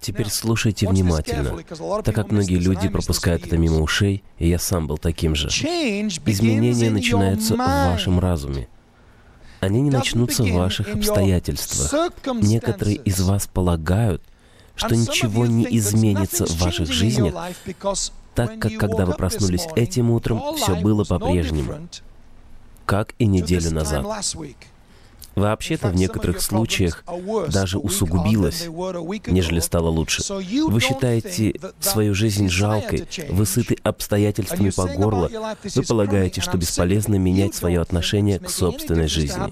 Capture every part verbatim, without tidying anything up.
Теперь слушайте внимательно, так как многие люди пропускают это мимо ушей, и я сам был таким же. Изменения начинаются в вашем разуме. Они не начнутся в ваших обстоятельствах. Некоторые из вас полагают, что ничего не изменится в ваших жизнях, так как когда вы проснулись этим утром, все было по-прежнему, как и неделю назад. Вообще-то, в некоторых случаях даже усугубилось, нежели стало лучше. Вы считаете свою жизнь жалкой, вы сыты обстоятельствами по горло, вы полагаете, что бесполезно менять свое отношение к собственной жизни.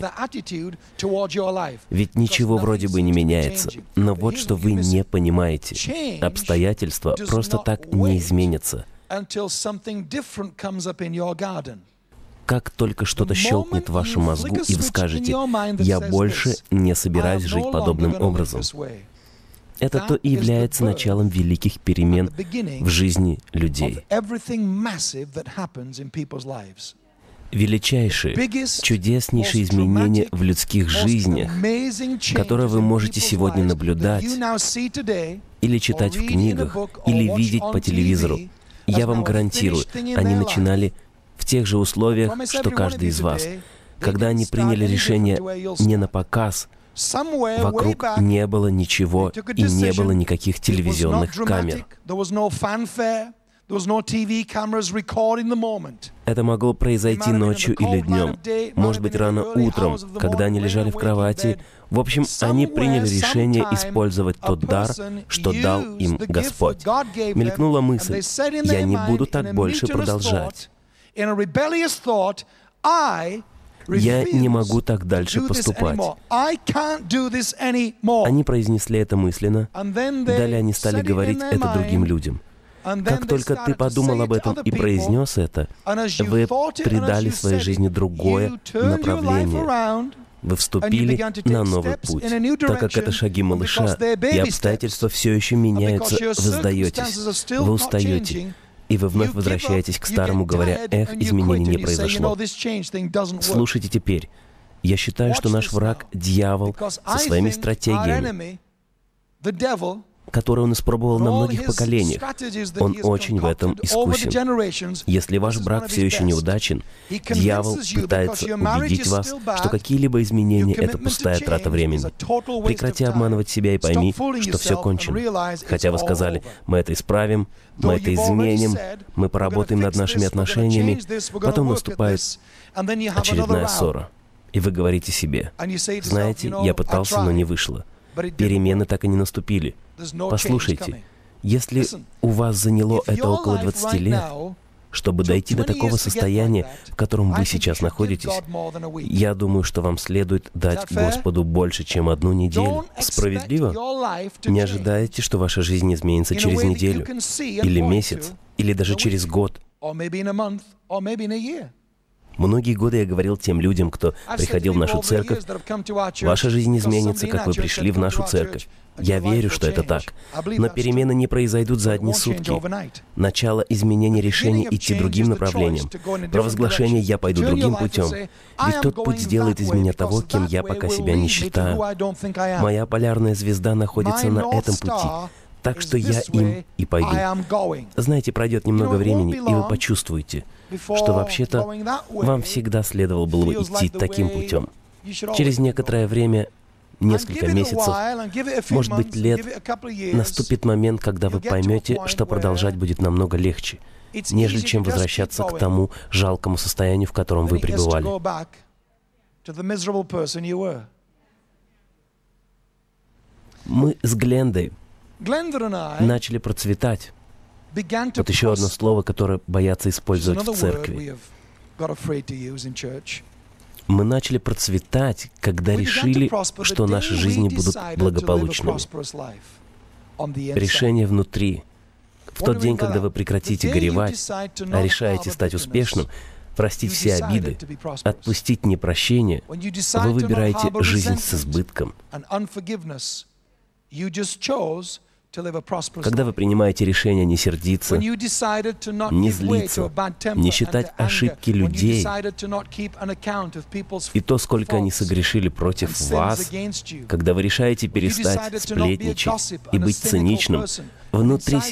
Ведь ничего вроде бы не меняется. Но вот что вы не понимаете. Обстоятельства просто так не изменятся. Как только что-то щелкнет в вашем мозгу, и вы скажете: «Я больше не собираюсь жить подобным образом». Это то и является началом великих перемен в жизни людей. Величайшие, чудеснейшие изменения в людских жизнях, которые вы можете сегодня наблюдать или читать в книгах, или видеть по телевизору, я вам гарантирую, они начинали в тех же условиях, что каждый из вас. Когда они приняли решение не на показ, вокруг не было ничего и не было никаких телевизионных камер. Это могло произойти ночью или днем, может быть, рано утром, когда они лежали в кровати. В общем, они приняли решение использовать тот дар, что дал им Господь. Мелькнула мысль: «Я не буду так больше продолжать. Я не могу так дальше поступать». Они произнесли это мысленно, далее они стали говорить это другим людям. Как только ты подумал об этом и произнес это, вы придали своей жизни другое направление. Вы вступили на новый путь. Так как это шаги малыша, и обстоятельства все еще меняются, вы сдаетесь, вы устаете. И вы вновь возвращаетесь к старому, говоря: «Эх, изменений не произошло». Слушайте теперь. Я считаю, что наш враг — дьявол со своими стратегиями, которые он испробовал на многих поколениях. Он очень в этом искусен. Если ваш брак все еще неудачен, дьявол пытается убедить вас, что какие-либо изменения — это пустая трата времени. Прекрати обманывать себя и пойми, что все кончено. Хотя вы сказали: «Мы это исправим, мы это изменим, мы поработаем над нашими отношениями», потом наступает очередная ссора. И вы говорите себе: «Знаете, я пытался, но не вышло. Перемены так и не наступили». Послушайте, если у вас заняло это около двадцати лет, чтобы дойти до такого состояния, в котором вы сейчас находитесь, я думаю, что вам следует дать Господу больше, чем одну неделю. Справедливо? Не ожидайте, что ваша жизнь изменится через неделю, или месяц, или даже через год. Многие годы я говорил тем людям, кто приходил в нашу церковь: «Ваша жизнь изменится, как вы пришли в нашу церковь». Я верю, что это так. Но перемены не произойдут за одни сутки. Начало изменения решения идти другим направлением. Провозглашение «я пойду другим путем». Ведь тот путь сделает из меня того, кем я пока себя не считаю. Моя полярная звезда находится на этом пути. Так что я им и пойду. Знаете, пройдет немного времени, и вы почувствуете, что вообще-то вам всегда следовало было бы идти таким путем. Через некоторое время, несколько месяцев, может быть, лет, наступит момент, когда вы поймете, что продолжать будет намного легче, нежели чем возвращаться к тому жалкому состоянию, в котором вы пребывали. Мы с Глендой начали процветать. Вот еще одно слово, которое боятся использовать в церкви. Мы начали процветать, когда решили, что наши жизни будут благополучными. Решение внутри. В тот день, когда вы прекратите горевать, а решаете стать успешным, простить все обиды, отпустить непрощение, вы выбираете жизнь с избытком. Когда вы принимаете решение не сердиться, не злиться, не считать ошибки людей и то, сколько они согрешили против вас, когда вы решаете перестать сплетничать и быть циничным, внутри